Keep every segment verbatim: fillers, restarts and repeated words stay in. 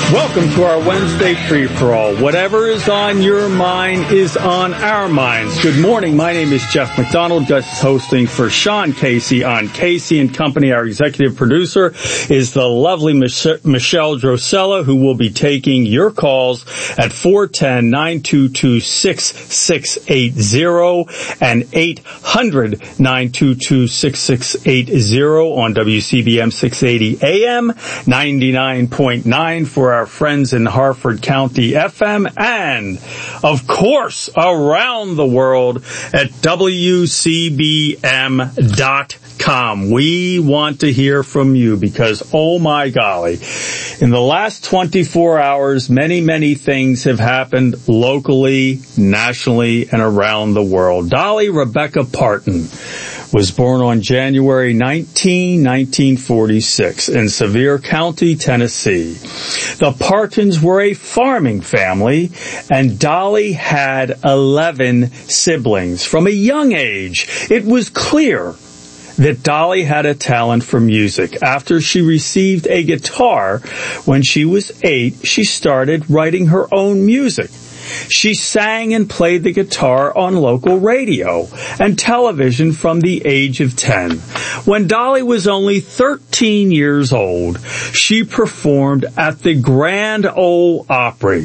Welcome to our Wednesday free-for-all. Whatever is on your mind is on our minds. Good morning. My name is Jeff McDonald, just hosting for Sean Casey on Casey and Company. Our executive producer is the lovely Mich- Michelle Drosella, who will be taking your calls at four one zero, nine two two, six six eight zero and eight hundred, nine two two, six six eight zero on W C B M six eighty A M, ninety-nine point nine for our friends in Harford County F M, and, of course, around the world at W C B M dot com. We want to hear from you because, oh my golly, in the last twenty-four hours, many, many things have happened locally, nationally, and around the world. Dolly Rebecca Parton was born on January nineteenth, nineteen forty-six in Sevier County, Tennessee. The Partons were a farming family, and Dolly had eleven siblings. From a young age, it was clear that Dolly had a talent for music. After she received a guitar when she was eight, she started writing her own music. She sang and played the guitar on local radio and television from the age of ten. When Dolly was only thirteen years old, she performed at the Grand Ole Opry,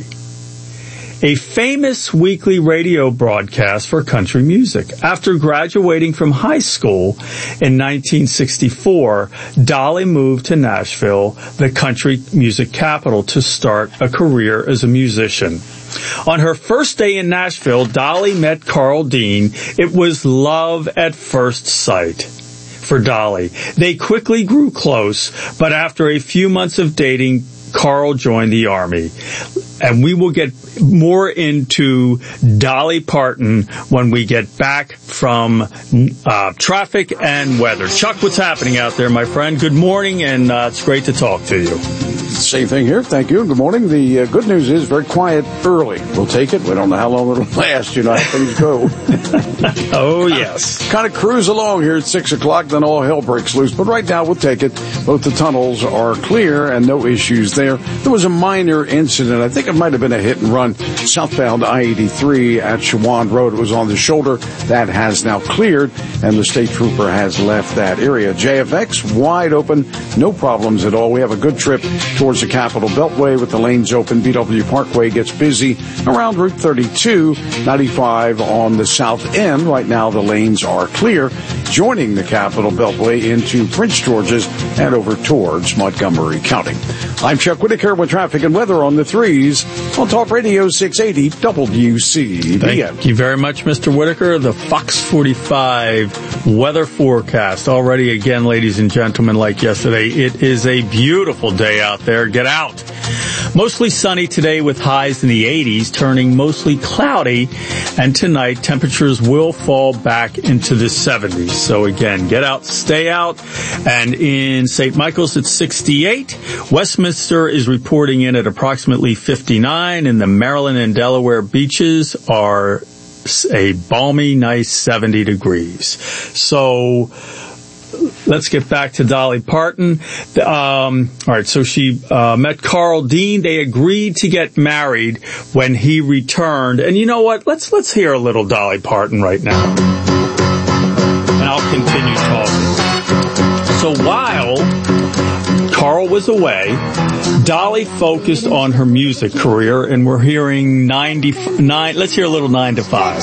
a famous weekly radio broadcast for country music. After graduating from high school in nineteen sixty-four, Dolly moved to Nashville, the country music capital, to start a career as a musician. On her first day in Nashville, Dolly met Carl Dean. It was love at first sight for Dolly. They quickly grew close, but after a few months of dating, Carl joined the Army. And we will get more into Dolly Parton when we get back from uh, traffic and weather. Chuck, what's happening out there, my friend? Good morning, and uh, it's great to talk to you. Same thing here. Thank you. Good morning. The uh, good news is very quiet early. We'll take it. We don't know how long it'll last. You know how things go. Oh, yes. Kind of cruise along here at six o'clock, then all hell breaks loose. But right now, we'll take it. Both the tunnels are clear and no issues there. There was a minor incident. I think it might have been a hit and run southbound I eighty-three at Shawand Road. It was on the shoulder. That has now cleared, and the state trooper has left that area. J F X wide open. No problems at all. We have a good trip towards the Capitol Beltway with the lanes open. B W Parkway gets busy around Route thirty-two, ninety-five on the south end. Right now the lanes are clear, joining the Capitol Beltway into Prince George's and over towards Montgomery County. I'm Chuck Whitaker with traffic and weather on the threes on Talk Radio six eighty W C B M. Thank you very much, Mister Whitaker. The Fox forty-five weather forecast already again, ladies and gentlemen, like yesterday. It is a beautiful day out there. Get out. Mostly sunny today with highs in the eighties, turning mostly cloudy, and tonight temperatures will fall back into the seventies. So again, get out, stay out, and in Saint Michael's it's sixty-eight. Westminster is reporting in at approximately fifty-nine, and the Maryland and Delaware beaches are a balmy, nice seventy degrees. So let's get back to Dolly Parton. Um, all right, so she uh, met Carl Dean. They agreed to get married when he returned. And you know what? Let's let's hear a little Dolly Parton right now. And I'll continue talking. So while Carl was away, Dolly focused on her music career, and we're hearing ninety-nine. Let's hear a little nine to five.